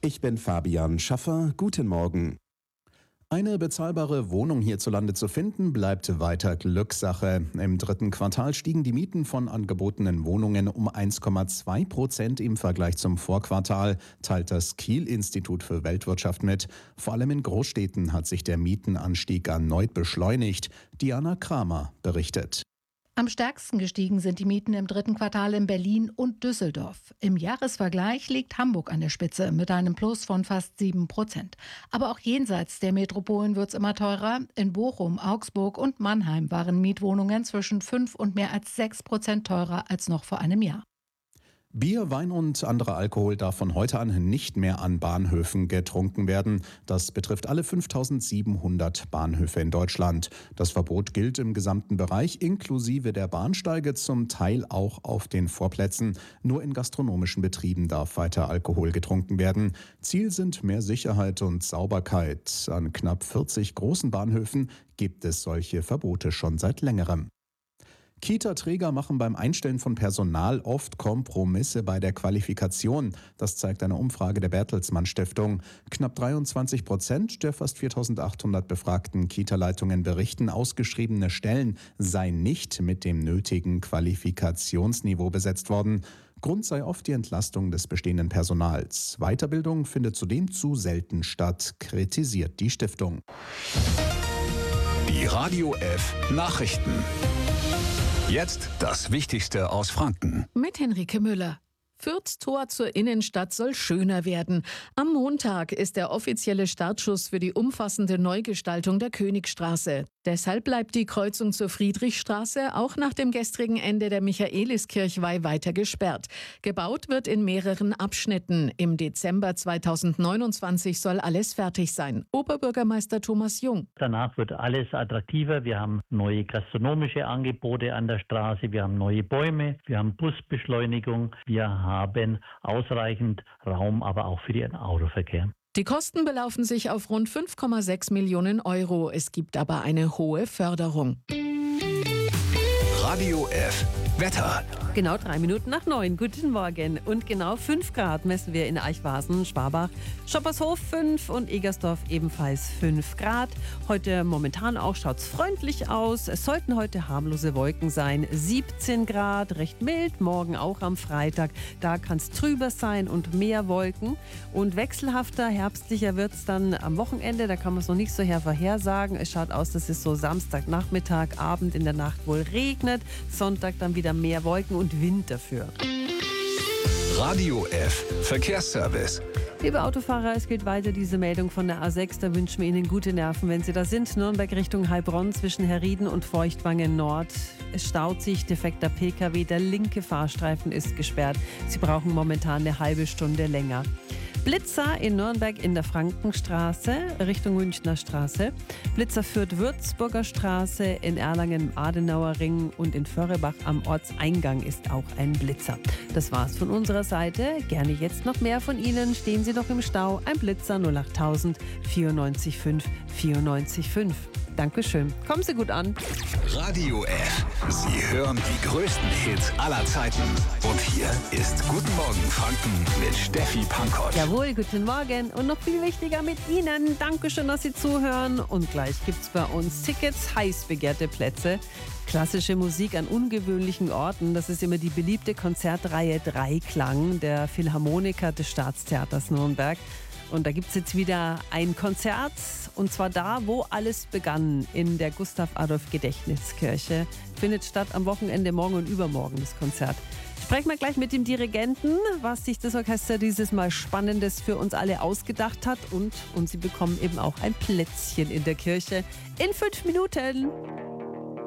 Ich bin Fabian Schaffer. Guten Morgen. Eine bezahlbare Wohnung hierzulande zu finden, bleibt weiter Glückssache. Im dritten Quartal stiegen die Mieten von angebotenen Wohnungen um 1,2% im Vergleich zum Vorquartal, teilt das Kiel-Institut für Weltwirtschaft mit. Vor allem in Großstädten hat sich der Mietenanstieg erneut beschleunigt. Diana Kramer berichtet. Am stärksten gestiegen sind die Mieten im dritten Quartal in Berlin und Düsseldorf. Im Jahresvergleich liegt Hamburg an der Spitze mit einem Plus von fast 7%. Aber auch jenseits der Metropolen wird es immer teurer. In Bochum, Augsburg und Mannheim waren Mietwohnungen zwischen 5 und mehr als 6% teurer als noch vor einem Jahr. Bier, Wein und anderer Alkohol darf von heute an nicht mehr an Bahnhöfen getrunken werden. Das betrifft alle 5.700 Bahnhöfe in Deutschland. Das Verbot gilt im gesamten Bereich, inklusive der Bahnsteige, zum Teil auch auf den Vorplätzen. Nur in gastronomischen Betrieben darf weiter Alkohol getrunken werden. Ziel sind mehr Sicherheit und Sauberkeit. An knapp 40 großen Bahnhöfen gibt es solche Verbote schon seit längerem. Kita-Träger machen beim Einstellen von Personal oft Kompromisse bei der Qualifikation. Das zeigt eine Umfrage der Bertelsmann Stiftung. Knapp 23% der fast 4.800 befragten Kita-Leitungen berichten, ausgeschriebene Stellen seien nicht mit dem nötigen Qualifikationsniveau besetzt worden. Grund sei oft die Entlastung des bestehenden Personals. Weiterbildung findet zudem zu selten statt, kritisiert die Stiftung. Die Radio F Nachrichten. Jetzt das Wichtigste aus Franken. Mit Henrike Müller. Fürths Tor zur Innenstadt soll schöner werden. Am Montag ist der offizielle Startschuss für die umfassende Neugestaltung der Königstraße. Deshalb bleibt die Kreuzung zur Friedrichstraße auch nach dem gestrigen Ende der Michaeliskirchweih weiter gesperrt. Gebaut wird in mehreren Abschnitten. Im Dezember 2029 soll alles fertig sein. Oberbürgermeister Thomas Jung. Danach wird alles attraktiver. Wir haben neue gastronomische Angebote an der Straße. Wir haben neue Bäume. Wir haben Busbeschleunigung. Wir haben ausreichend Raum, aber auch für den Autoverkehr. Die Kosten belaufen sich auf rund 5,6 Millionen Euro. Es gibt aber eine hohe Förderung. Radio F Wetter. Genau 3 Minuten nach 9. Guten Morgen. Und genau 5 Grad messen wir in Eichwasen, Schwabach, Schoppershof 5 und Egersdorf ebenfalls 5 Grad. Heute momentan auch schaut's freundlich aus. Es sollten heute harmlose Wolken sein. 17 Grad, recht mild. Morgen auch am Freitag. Da kann's trüber sein und mehr Wolken. Und wechselhafter, herbstlicher wird's dann am Wochenende. Da kann man es noch nicht so vorhersagen. Es schaut aus, dass es so Samstagnachmittag, Abend, in der Nacht wohl regnet. Sonntag dann wieder mehr Wolken und Wind dafür. Radio F Verkehrsservice. Liebe Autofahrer, es geht weiter diese Meldung von der A6. Da wünschen wir Ihnen gute Nerven, wenn Sie da sind. Nürnberg Richtung Heilbronn zwischen Herrieden und Feuchtwangen Nord. Es staut sich, defekter PKW. Der linke Fahrstreifen ist gesperrt. Sie brauchen momentan eine halbe Stunde länger. Blitzer in Nürnberg in der Frankenstraße Richtung Münchner Straße. Blitzer führt Würzburger Straße, in Erlangen im Adenauer Ring und in Förrebach am Ortseingang ist auch ein Blitzer. Das war's von unserer Seite. Gerne jetzt noch mehr von Ihnen. Stehen Sie noch im Stau? Ein Blitzer 08000 94 5 94 5. Dankeschön. Kommen Sie gut an. Radio F. Sie hören die größten Hits aller Zeiten. Und hier ist Guten Morgen Franken mit Steffi Pankott. Jawohl, guten Morgen. Und noch viel wichtiger mit Ihnen. Dankeschön, dass Sie zuhören. Und gleich gibt's bei uns Tickets, heiß begehrte Plätze. Klassische Musik an ungewöhnlichen Orten. Das ist immer die beliebte Konzertreihe Dreiklang der Philharmoniker des Staatstheaters Nürnberg. Und da gibt es jetzt wieder ein Konzert, und zwar da, wo alles begann, in der Gustav-Adolf-Gedächtniskirche. Findet statt am Wochenende, morgen und übermorgen das Konzert. Sprechen wir gleich mit dem Dirigenten, was sich das Orchester dieses Mal Spannendes für uns alle ausgedacht hat. Und Sie bekommen eben auch ein Plätzchen in der Kirche in 5 Minuten.